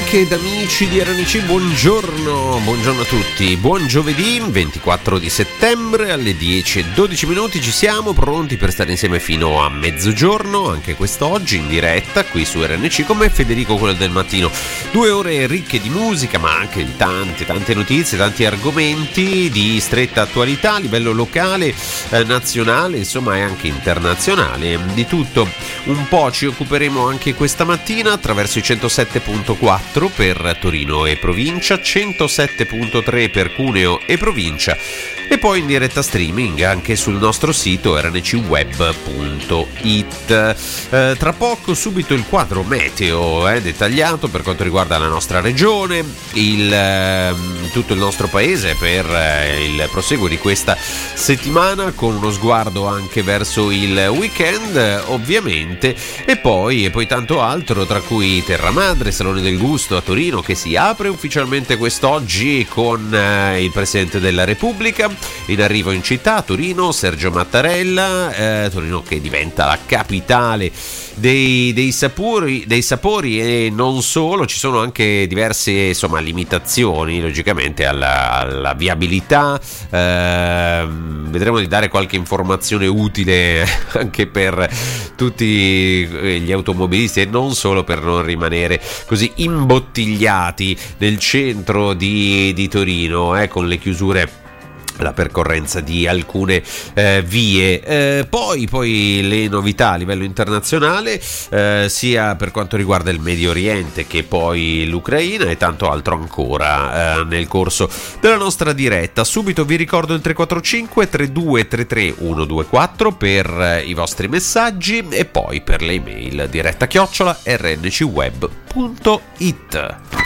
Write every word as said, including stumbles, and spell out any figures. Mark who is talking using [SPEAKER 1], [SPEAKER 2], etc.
[SPEAKER 1] amiche ed amici di R N C, buongiorno, buongiorno a tutti, buon giovedì ventiquattro di settembre alle dieci e dodici minuti, ci siamo pronti per stare insieme fino a mezzogiorno, anche quest'oggi in diretta qui su R N C con me Federico, quello del mattino, due ore ricche di musica ma anche di tante tante notizie, tanti argomenti di stretta attualità a livello locale, eh, nazionale, insomma e anche internazionale, di tutto un po' ci occuperemo anche questa mattina attraverso i centosette punto quattro per Torino e provincia, centosette punto tre per Cuneo e provincia e poi in diretta streaming anche sul nostro sito r n c web punto i t. Eh, tra poco subito il quadro meteo eh, dettagliato per quanto riguarda la nostra regione, il, eh, tutto il nostro paese per eh, il proseguo di questa settimana con uno sguardo anche verso il weekend eh, ovviamente e poi, e poi tanto altro, tra cui Terra Madre, Salone del Gusto a Torino che si apre ufficialmente quest'oggi con eh, il Presidente della Repubblica in arrivo in città a Torino, Sergio Mattarella, eh, Torino che diventa la capitale dei, dei sapori dei sapori e non solo, ci sono anche diverse insomma limitazioni logicamente alla, alla viabilità, eh, vedremo di dare qualche informazione utile anche per tutti gli automobilisti e non solo, per non rimanere così imbottigliati nel centro di, di Torino eh, con le chiusure, la percorrenza di alcune eh, vie. Eh, poi, poi le novità a livello internazionale, eh, sia per quanto riguarda il Medio Oriente che poi l'Ucraina e tanto altro ancora eh, nel corso della nostra diretta. Subito vi ricordo il tre quattro cinque tre due tre tre uno due quattro per eh, i vostri messaggi e poi per le email diretta chiocciola r n c web punto i t.